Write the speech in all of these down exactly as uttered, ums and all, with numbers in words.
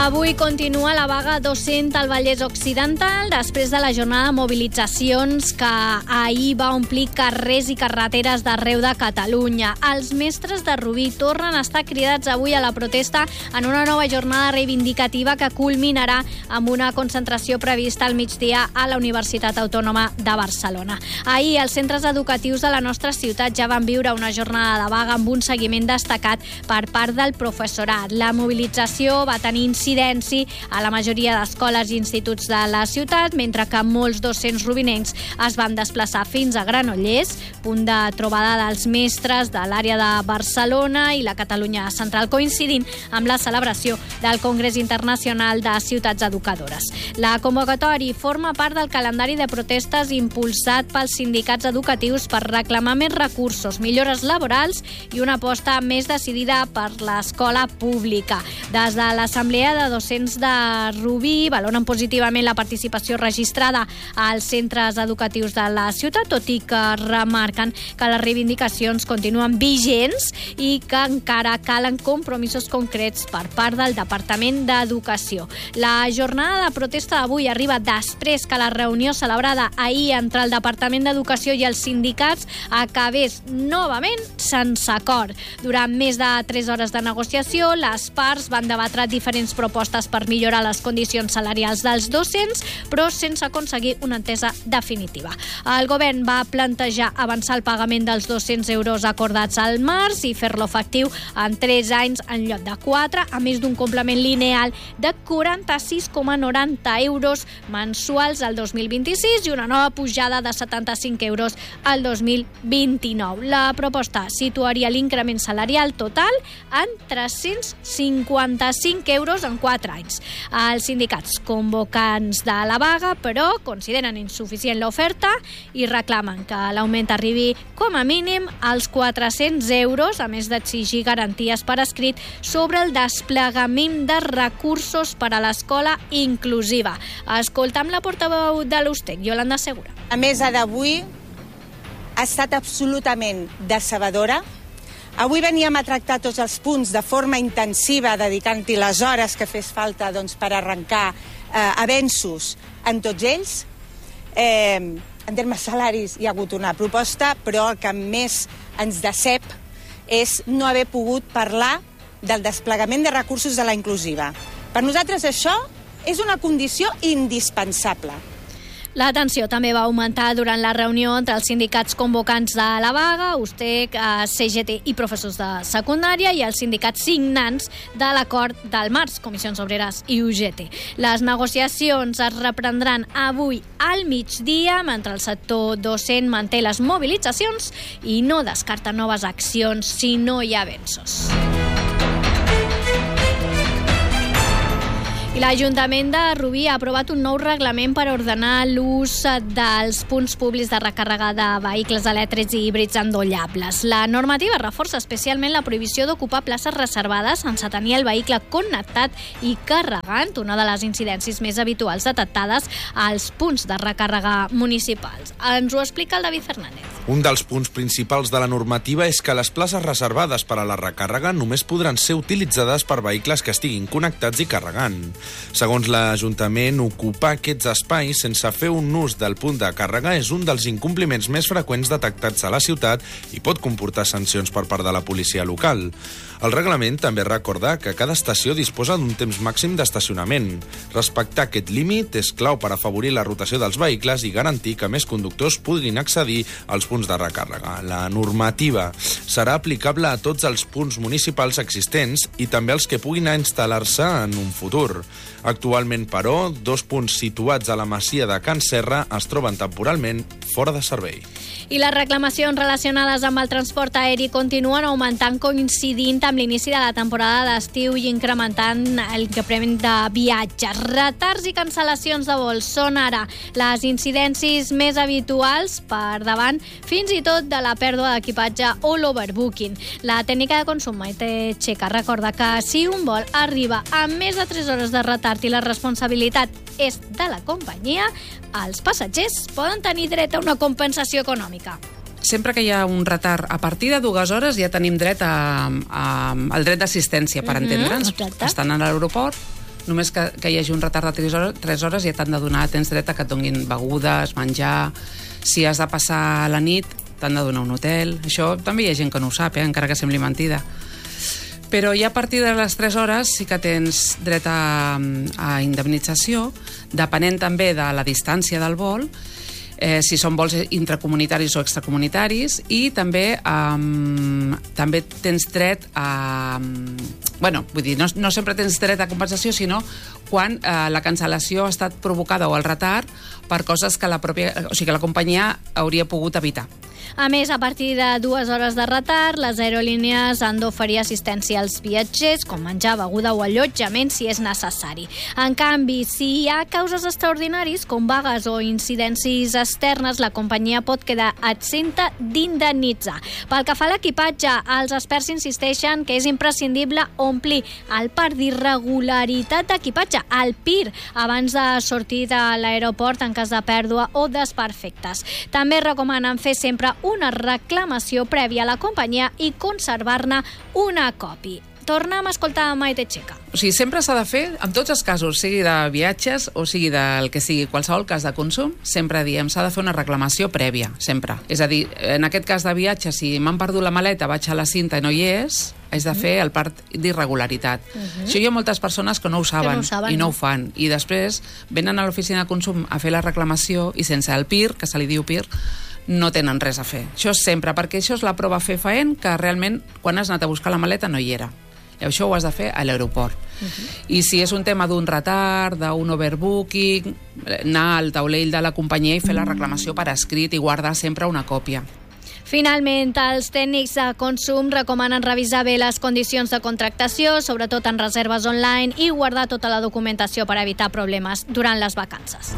Avui continua la vaga docent al Vallès Occidental després de la jornada de mobilitzacions que ahir va omplir carrers i carreteres d'arreu de Catalunya. Els mestres de Rubí tornen a estar cridats avui a la protesta en una nova jornada reivindicativa que culminarà amb una concentració prevista al migdia a la Universitat Autònoma de Barcelona. Ahir els centres educatius de la nostra ciutat ja van viure una jornada de vaga amb un seguiment destacat per part del professorat. La mobilització va tenir incidència a la majoria d'escoles i instituts de la ciutat, mentre que molts docents rubinencs es van desplaçar fins a Granollers, punt de trobada dels mestres de l'àrea de Barcelona i la Catalunya central, coincidint amb la celebració del Congrés Internacional de Ciutats Educadores. La convocatòria forma part del calendari de protestes impulsat pels sindicats educatius per reclamar més recursos, millores laborals i una aposta més decidida per l'escola pública. Des de l'Assemblea de Docents de Rubí valoren positivament la participació registrada als centres educatius de la ciutat, tot i que remarquen que les reivindicacions continuen vigents i que encara calen compromisos concrets per part del Departament d'Educació. La jornada de protesta d'avui arriba després que la reunió celebrada ahir entre el Departament d'Educació i els sindicats acabés novament sense acord. Durant més de tres hores de negociació, les parts van debatre diferents propostes per millorar les condicions salarials dels docents, però sense aconseguir una entesa definitiva. El govern va plantejar avançar el pagament dels dos-cents euros acordats al març i fer-lo efectiu en tres anys en lloc de quatre, a més d'un complement lineal de quaranta-sis coma noranta euros mensuals al dos mil vint-i-sis i una nova pujada de setanta-cinc euros al dos mil vint-i-nou. La proposta situaria l'increment salarial total en tres-cents cinquanta-cinc euros en quatre anys. Els sindicats convocants de la vaga, però, consideren insuficient l'oferta i reclamen que l'augment arribi com a mínim als quatre-cents euros, a més d'exigir garanties per escrit sobre el desplegament de recursos per a l'escola inclusiva. Escoltam la portaveu de l'Ustec, Iolanda Segura. La mesa d'avui ha estat absolutament decebedora. Avui veníem a tractar tots els punts de forma intensiva, dedicant-hi les hores que fes falta doncs, per arrencar eh, avenços en tots ells. Eh, en termes salaris hi ha hagut una proposta, però el que més ens decep és no haver pogut parlar del desplegament de recursos de la inclusiva. Per nosaltres això és una condició indispensable. La tensió també va augmentar durant la reunió entre els sindicats convocants de la vaga, Ustec, C G T i professors de secundària, i els sindicats signants de l'acord del març, Comissions Obreres i U G T. Les negociacions es reprendran avui al migdia, mentre el sector docent manté les mobilitzacions i no descarta noves accions si no hi ha avenços. I l'Ajuntament de Rubí ha aprovat un nou reglament per ordenar l'ús dels punts públics de recàrrega de vehicles elèctrics i híbrids endollables. La normativa reforça especialment la prohibició d'ocupar places reservades sense tenir el vehicle connectat i carregant, una de les incidències més habituals detectades als punts de recàrrega municipals. Ens ho explica el David Fernández. Un dels punts principals de la normativa és que les places reservades per a la recàrrega només podran ser utilitzades per vehicles que estiguin connectats i carregant. Segons l'Ajuntament, ocupar aquests espais sense fer un ús del punt de càrrega és un dels incompliments més freqüents detectats a la ciutat i pot comportar sancions per part de la policia local. El reglament també recorda que cada estació disposa d'un temps màxim d'estacionament. Respectar aquest límit és clau per afavorir la rotació dels vehicles i garantir que més conductors puguin accedir als punts de recàrrega. La normativa serà aplicable a tots els punts municipals existents i també als que puguin instal·lar-se en un futur. Actualment, però, dos punts situats a la masia de Can Serra es troben temporalment fora de servei. I les reclamacions relacionades amb el transport aeri continuen augmentant, coincidint amb l'inici de la temporada d'estiu i incrementant el increment de viatges. Retards i cancel·lacions de vols són ara les incidències més habituals, per davant fins i tot de la pèrdua d'equipatge o l'overbooking. La tècnica de consum Maite Checa recorda que si un vol arriba amb més de tres hores de retard i la responsabilitat és de la companyia, els passatgers poden tenir dret a una compensació econòmica. Sempre que hi ha un retard a partir de dues hores ja tenim dret a, a, al dret d'assistència, per mm-hmm, entendre'ns. Exacte. Estan a l'aeroport, només que, que hi hagi un retard de tres hores, tres hores ja t'han de donar, tens dret a que et donin begudes, menjar. Si has de passar la nit, t'han de donar un hotel. Això també hi ha gent que no ho sap, eh? Encara que sembli mentida. Però ja a partir de les tres hores sí que tens dret a, a indemnització, depenent també de la distància del vol, eh, si són vols intracomunitaris o extracomunitaris, i també um, també tens dret a... Bueno, vull dir, no, no sempre tens dret a compensació, sinó quan eh, la cancel·lació ha estat provocada o el retard per coses que la pròpia, o sigui, que la companyia hauria pogut evitar. A més, a partir de dues hores de retard, les aerolínies han d'oferir assistència als viatgers, com menjar, beguda o allotjament, si és necessari. En canvi, si hi ha causes extraordinaris, com vagues o incidències externes, la companyia pot quedar exempta d'indemnitzar. Pel que fa a l'equipatge, els experts insisteixen que és imprescindible omplir el parc d'irregularitat d'equipatge, el P I R, abans de sortir de l'aeroport en cas de pèrdua o desperfectes. També recomanen fer sempre una reclamació prèvia a la companyia i conservar-ne una còpia. Tornem a escoltar Maite Checa. O sigui, sempre s'ha de fer, en tots els casos, sigui de viatges o sigui del que sigui, qualsevol cas de consum, sempre diem, s'ha de fer una reclamació prèvia, sempre. És a dir, en aquest cas de viatge, si m'han perdut la maleta, vaig a la cinta i no hi és, haig de fer el part d'irregularitat. Uh -huh. Això hi ha moltes persones que no ho saben, no ho saben i no, no ho fan. I després venen a l'oficina de consum a fer la reclamació i sense el P I R, que se li diu P I R, no tenen res a fer. Això sempre, perquè això és la prova fefaent que realment quan has anat a buscar la maleta no hi era. I això ho has de fer a l'aeroport. Uh-huh. I si és un tema d'un retard, d'un overbooking, anar al taulell de la companyia i fer la reclamació per escrit i guardar sempre una còpia. Finalment, els tècnics de consum recomanen revisar bé les condicions de contractació, sobretot en reserves online, i guardar tota la documentació per evitar problemes durant les vacances.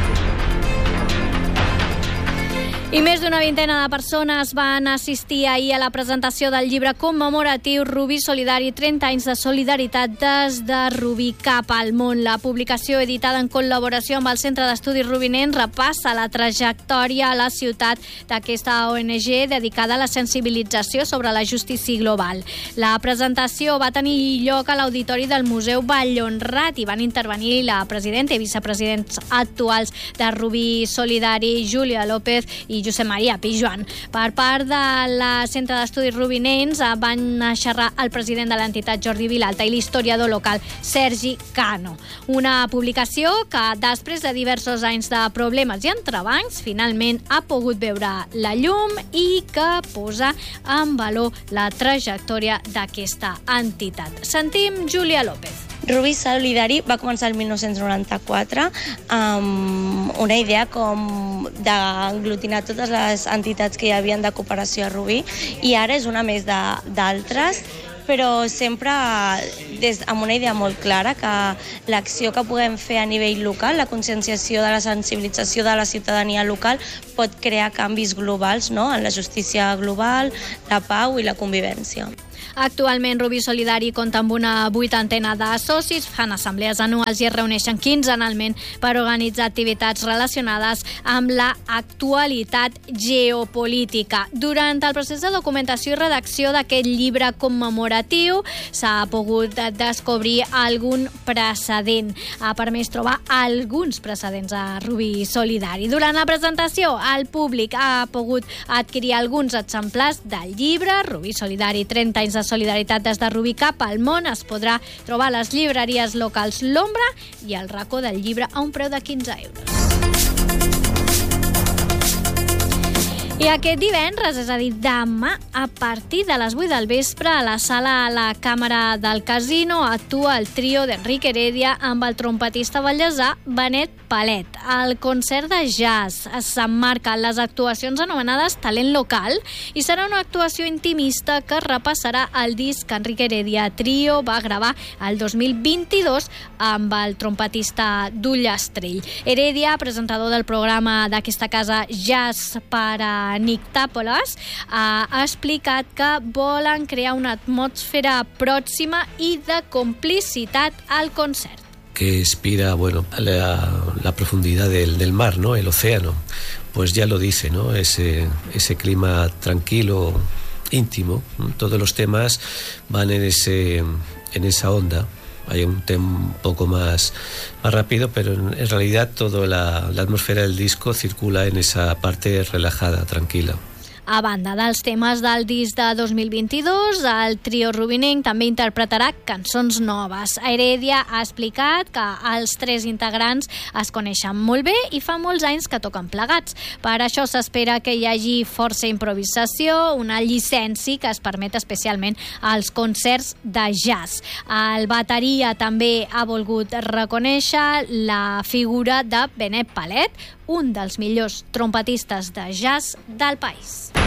I més d'una vintena de persones van assistir ahir a la presentació del llibre commemoratiu Rubí Solidari, trenta anys de solidaritat des de Rubí cap al món. La publicació, editada en col·laboració amb el Centre d'Estudis Rubinencs, repassa la trajectòria a la ciutat d'aquesta O N G dedicada a la sensibilització sobre la justícia global. La presentació va tenir lloc a l'auditori del Museu Vallhonrat i van intervenir la presidenta i vicepresidents actuals de Rubí Solidari, Júlia López i Josep Maria Pijuan. Per part de la Centre d'Estudis Rubinencs van xerrar el president de l'entitat Jordi Vilalta i l'historiador local Sergi Cano. Una publicació que després de diversos anys de problemes i entrebancs finalment ha pogut veure la llum i que posa en valor la trajectòria d'aquesta entitat. Sentim Júlia López. Rubí Solidari va començar el mil nou-cents noranta-quatre amb una idea com d'aglutinar totes les entitats que hi havia de cooperació a Rubí, i ara és una més d'altres, però sempre des, amb una idea molt clara, que l'acció que puguem fer a nivell local, la conscienciació de la sensibilització de la ciutadania local, pot crear canvis globals, no?, en la justícia global, la pau i la convivència. Actualment, Rubí Solidari compta amb una vuitantena de socis, fan assemblees anuals i es reuneixen quinzenalment per organitzar activitats relacionades amb la actualitat geopolítica. Durant el procés de documentació i redacció d'aquest llibre commemoratiu s'ha pogut descobrir algun precedent. Ha permès trobar alguns precedents a Rubí Solidari. Durant la presentació, el públic ha pogut adquirir alguns exemplars del llibre Rubí Solidari, trenta anys de solidaritat des de Rubí cap al món. Es podrà trobar a les llibreries locals L'Ombra i el racó del llibre a un preu de quinze euros. I aquest divendres, és a dir, demà, a partir de les vuit del vespre, a la sala a la Càmera del Casino, actua el trio d'Enric Heredia amb el trompetista vallesà Benet Palet. El concert de jazz s'emmarca en les actuacions anomenades Talent Local i serà una actuació intimista que repassarà el disc que Enric Heredia Trio va gravar el dos mil vint-i-dos amb el trompetista d'Ullastrell. Heredia, presentador del programa d'aquesta casa Jazz per a Nictàpolis, ha explicat que volen crear una atmosfera pròxima i de complicitat al concert. Que inspira, bueno, la, la profundidad del, del mar, ¿no?, el océano. Pues ya lo dice, ¿no?, ese, ese clima tranquilo, íntimo, ¿no? Todos los temas van en, ese, en esa onda hay un tema un poco más, más rápido, pero en, en realidad toda la, la atmósfera del disco circula en esa parte relajada, tranquila. A banda dels temes del disc de dos mil vint-i-dos, el trio rubinenc també interpretarà cançons noves. Heredia ha explicat que els tres integrants es coneixen molt bé i fa molts anys que toquen plegats. Per això s'espera que hi hagi força improvisació, una llicència que es permet especialment als concerts de jazz. El bateria també ha volgut reconèixer la figura de Benet Palet, un dels millors trompetistes de jazz del país.